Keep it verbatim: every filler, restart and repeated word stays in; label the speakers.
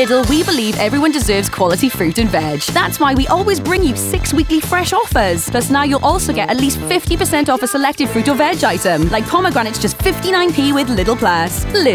Speaker 1: Lidl, we believe everyone deserves quality fruit and veg. That's why we always bring you six weekly fresh offers. Plus now you'll also get at least fifty percent off a selected fruit or veg item, like pomegranates just fifty-nine p with Lidl Plus. Lidl.